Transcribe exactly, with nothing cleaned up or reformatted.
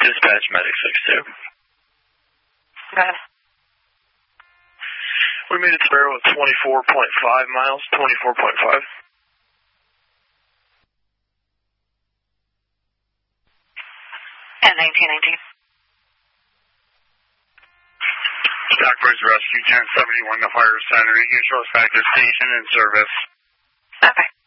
Dispatch Medic six two. Go ahead. We made it to Sparrow at twenty-four point five miles, twenty-four point five. At nineteen nineteen. Stockbridge Rescue ten seventy-one, the fire center. Usual factor station in service. Okay.